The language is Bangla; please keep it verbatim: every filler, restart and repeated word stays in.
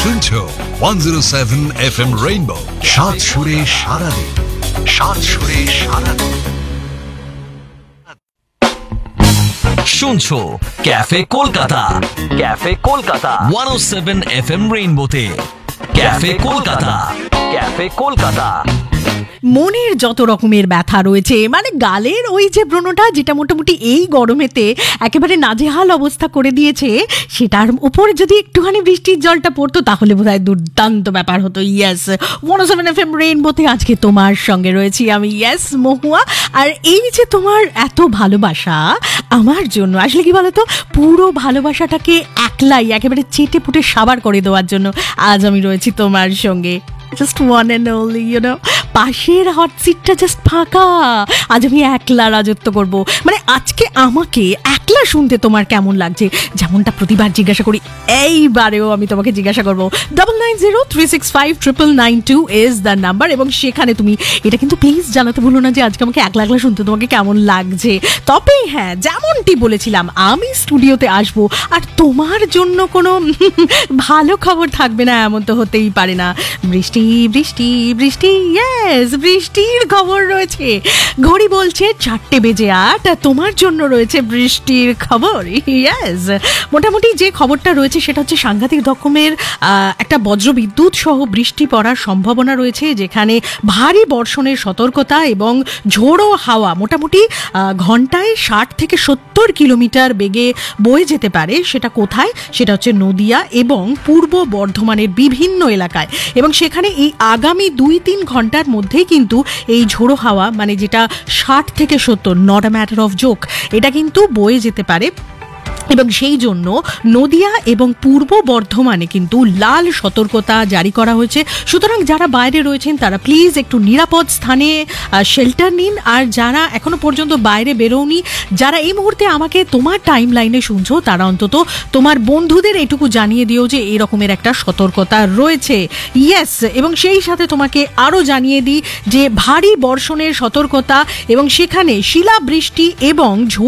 শুনছো one zero seven F M rainbow, সাত সুরে সারাদিন, সাত সুরে সারাদিন। শুনছো cafe Kolkata, cafe Kolkata one ও seven F M রেইনবোতে। Cafe Kolkata, cafe Kolkata. মনের যত রকমের ব্যথা রয়েছে, মানে গালের ওই যে ব্রণটা যেটা মোটামুটি এই গরমেতে একেবারে নাজেহাল অবস্থা করে দিয়েছে, সেটার উপর যদি একটুখানি বৃষ্টির জলটা পড়তো তাহলে বোধহয় দুর্দান্ত ব্যাপার হতো। ইয়েস, ওয়ান ও সেভেন এফ এম রেইনবোতে আজকে তোমার সঙ্গে রয়েছি আমি, ইয়েস মহুয়া। আর এই যে তোমার এত ভালোবাসা আমার জন্য, আসলে কি বলতো, পুরো ভালোবাসাটাকে একলাই একেবারে চেটে পুটে সাবার করে দেওয়ার জন্য আজ আমি রয়েছি তোমার সঙ্গে। Just one and only, you know, পাশের হট সিটটা জাস্ট ফাঁকা। আজ আমি একলা রাজত্ব করব। মানে আজকে আমাকে একলা শুনতে তোমার কেমন লাগছে, যেমনটা প্রতিবার জিজ্ঞাসা করি, এইবারেও আমি তোমাকে জিজ্ঞাসা করবো। Double nine zero three six five triple nine two is the number, এবং সেখানে তুমি এটা কিন্তু প্লিজ জানাতে ভুলো না যে আজকে আমাকে একলা একলা শুনতে তোমাকে কেমন লাগছে। তবে হ্যাঁ, যেমনটি বলেছিলাম, আমি স্টুডিওতে আসবো আর তোমার জন্য কোনো ভালো খবর থাকবে না এমন তো হতেই পারে না। বৃষ্টি বৃষ্টি বৃষ্টি, ইয়েস, বৃষ্টির খবর রয়েছে। ঘড়ি বলছে চারটে বেজে আট, আর তোমার জন্য রয়েছে বৃষ্টির খবর। ইয়েস, মোটামুটি যে খবরটা রয়েছে সেটা হচ্ছে সাংঘাতিক রকমের একটা বজ্রবিদ্যুৎ সহ বৃষ্টি পড়ার সম্ভাবনা রয়েছে, যেখানে ভারী বর্ষণের সতর্কতা এবং ঝোড়ো হাওয়া মোটামুটি ঘন্টায় ষাট থেকে সত্তর কিলোমিটার বেগে বয়ে যেতে পারে। সেটা কোথায়? সেটা হচ্ছে নদিয়া এবং পূর্ব বর্ধমানের বিভিন্ন এলাকায়, এবং সেখানে এই আগামী দুই তিন ঘন্টার মধ্যেই কিন্তু এই ঝোড়ো হাওয়া, মানে যেটা ষাট থেকে সত্তর, not a matter of joke, এটা কিন্তু বয়ে যেতে পারে। এবং সেই জন্য নদিয়া এবং পূর্ব বর্ধমানে কিন্তু লাল সতর্কতা জারি করা হয়েছে। সুতরাং যারা বাইরে রয়েছেন তারা প্লিজ একটু নিরাপদ স্থানে শেল্টার নিন, আর যারা এখনো পর্যন্ত বাইরে বেরোনি, যারা এই মুহূর্তে আমাকে তোমার টাইম লাইনে শুনছো, তারা অন্তত তোমার বন্ধুদের এটুকু জানিয়ে দিও যে এই রকমের একটা সতর্কতা রয়েছে। ইয়েস, এবং সেই সাথে তোমাকে আরও জানিয়ে দিই যে ভারী বর্ষণের সতর্কতা, এবং সেখানে শিলাবৃষ্টি এবং